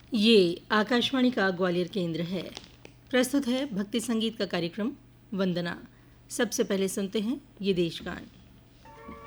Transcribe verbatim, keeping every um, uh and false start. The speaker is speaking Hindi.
ये आकाशवाणी का ग्वालियर केंद्र है। प्रस्तुत है भक्ति संगीत का कार्यक्रम वंदना। सबसे पहले सुनते हैं ये देशगान।